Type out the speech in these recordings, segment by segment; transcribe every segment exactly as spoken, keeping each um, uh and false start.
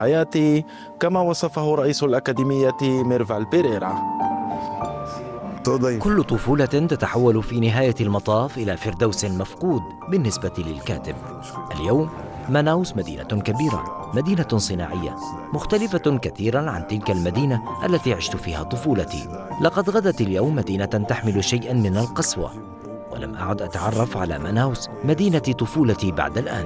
حياتي كما وصفه رئيس الأكاديمية ميرفال بيريرا. كل طفولة تتحول في نهاية المطاف إلى فردوس مفقود بالنسبة للكاتب. اليوم ماناوس مدينة كبيرة، مدينة صناعية مختلفة كثيرا عن تلك المدينة التي عشت فيها طفولتي. لقد غدت اليوم مدينة تحمل شيئا من القسوة، ولم أعد أتعرف على ماناوس مدينة طفولتي بعد الآن.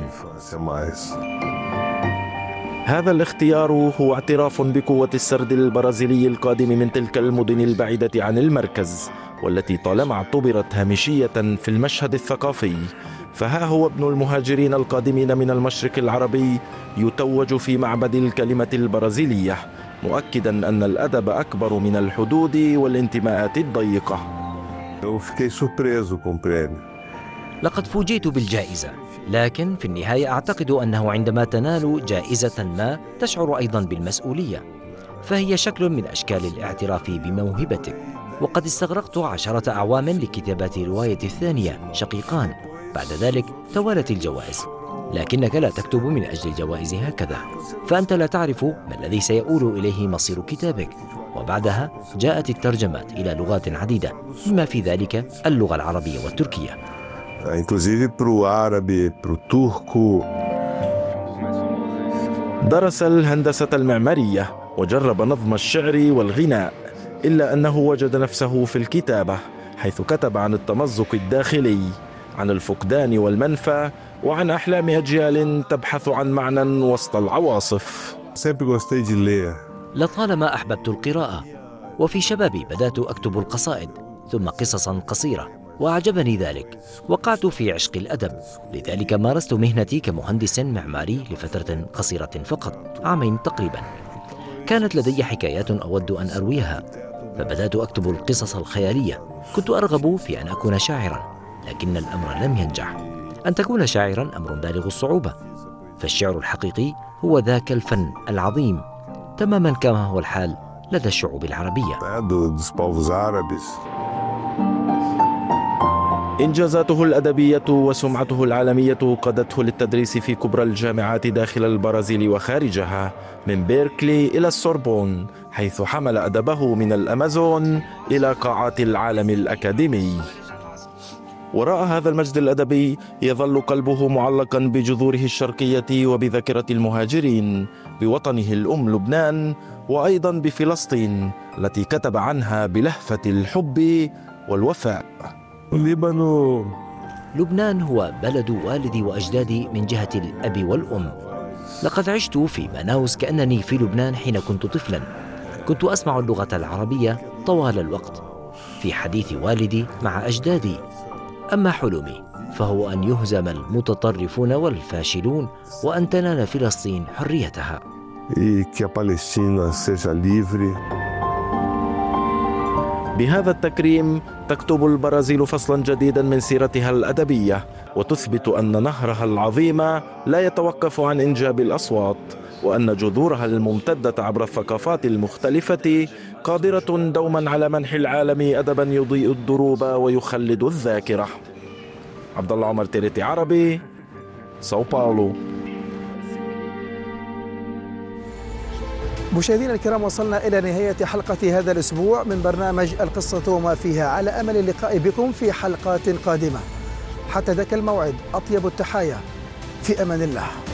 هذا الاختيار هو اعتراف بقوة السرد البرازيلي القادم من تلك المدن البعيدة عن المركز، والتي طالما اعتبرت هامشية في المشهد الثقافي. فها هو ابن المهاجرين القادمين من المشرق العربي يتوج في معبد الكلمة البرازيلية، مؤكدا أن الأدب أكبر من الحدود والانتماءات الضيقة. لقد فوجئت بالجائزة، لكن في النهاية أعتقد أنه عندما تنال جائزة ما تشعر أيضا بالمسؤولية، فهي شكل من أشكال الاعتراف بموهبتك. وقد استغرقت عشرة أعوام لكتابة روايتي الثانية شقيقان. بعد ذلك توالت الجوائز، لكنك لا تكتب من أجل الجوائز هكذا، فأنت لا تعرف ما الذي سيؤول إليه مصير كتابك. وبعدها جاءت الترجمات إلى لغات عديدة، بما في ذلك اللغة العربية والتركية. inclusive para o árabe, para o turco. درس الهندسة المعمارية وجرب نظم الشعر والغناء، إلا أنه وجد نفسه في الكتابة، حيث كتب عن التمزق الداخلي، عن الفقدان والمنفى، وعن أحلام أجيال تبحث عن معنى وسط العواصف. لطالما أحببت القراءة، وفي شبابي بدأت أكتب القصائد ثم قصصا قصيرة، وأعجبني ذلك. وقعت في عشق الأدب، لذلك مارست مهنتي كمهندس معماري لفترة قصيرة فقط، عامين تقريبا. كانت لدي حكايات أود أن أرويها، فبدأت أكتب القصص الخيالية. كنت أرغب في أن أكون شاعرا، لكن الأمر لم ينجح. أن تكون شاعرا أمر بالغ الصعوبة، فالشعر الحقيقي هو ذاك الفن العظيم، تماما كما هو الحال لدى الشعوب العربية. إنجازاته الأدبية وسمعته العالمية قادته للتدريس في كبرى الجامعات داخل البرازيل وخارجها، من بيركلي إلى السوربون، حيث حمل أدبه من الأمازون إلى قاعات العالم الأكاديمي. وراء هذا المجد الأدبي يظل قلبه معلقا بجذوره الشرقية وبذاكرة المهاجرين، بوطنه الأم لبنان، وأيضا بفلسطين التي كتب عنها بلهفة الحب والوفاء. لبنان هو بلد والدي وأجدادي من جهة الأب والأم. لقد عشت في ماناوس كأنني في لبنان حين كنت طفلا. كنت أسمع اللغة العربية طوال الوقت في حديث والدي مع أجدادي. أما حلمي فهو أن يهزم المتطرفون والفاشلون، وأن تنال فلسطين حريتها. بهذا التكريم تكتب البرازيل فصلا جديدا من سيرتها الأدبية، وتثبت أن نهرها العظيم لا يتوقف عن إنجاب الأصوات، وأن جذورها الممتدة عبر الثقافات المختلفة قادرة دوما على منح العالم أدبا يضيء الدروب ويخلد الذاكرة. عبد الله عمر، تيريتي عربي، ساو باولو. مشاهدينا الكرام، وصلنا إلى نهاية حلقة هذا الأسبوع من برنامج القصة وما فيها، على أمل اللقاء بكم في حلقات قادمة. حتى ذاك الموعد أطيب التحايا، في أمان الله.